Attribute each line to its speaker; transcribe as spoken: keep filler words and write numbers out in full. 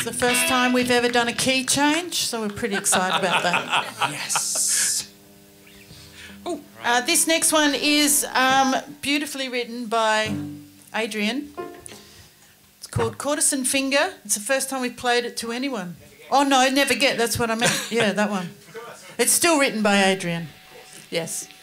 Speaker 1: the first time we've ever done a key change, so we're pretty excited about that.
Speaker 2: Yes. Oh,
Speaker 1: Uh, this next one is um, beautifully written by Adrian. It's called Courtesan Finger. It's the first time we've played it to anyone. Oh, no, Never Get, that's what I meant. Yeah, that one. It's still written by Adrian. Yes.